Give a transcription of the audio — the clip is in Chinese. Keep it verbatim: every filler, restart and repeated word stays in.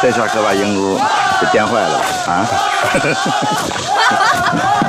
这下可把鹦鹉给电坏了啊！